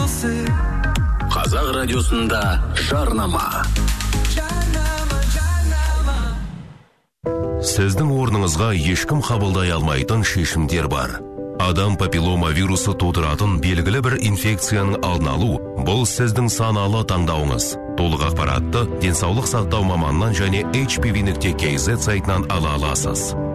Қазақ радиосында жарнама. Сіздің орныңызға ешкім қабылдай алмайтын шешімдер бар. Адам папиллома вирусы тудыратын белгілі бір инфекцияның алдын алу бұл сіздің саналы таңдауыңыз. Толық ақпаратты денсаулық сақтау маманынан және hpv.kz сайтынан ала аласыз.